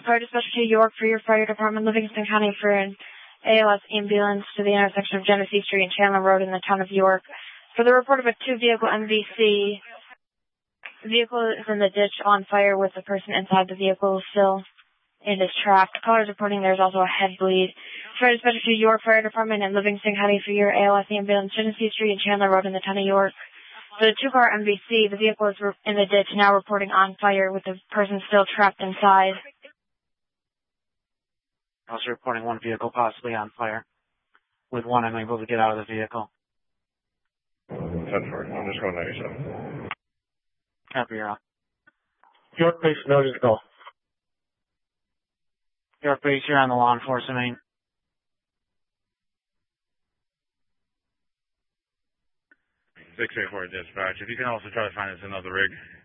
Fire Dispatch to York for your fire department, Livingston County for an ALS ambulance to the intersection of Genesee Street and Chandler Road in the town of York. For the report of a two-vehicle MVC, the vehicle is in the ditch on fire with the person inside the vehicle still and is trapped. Callers reporting there's also a head bleed. Fire Dispatch to York Fire Department and Livingston County for your ALS ambulance, Genesee Street and Chandler Road in the town of York. For the two-car MVC, the vehicle is in the ditch, now reporting on fire with the person still trapped inside. Also reporting one vehicle possibly on fire, with one unable to get out of the vehicle. 10-4, I'm just going 97. Copy, you're on. York Base, notice go. York Base, you're on the law enforcement main. Six 8-4 dispatch. If you can also try to find us another rig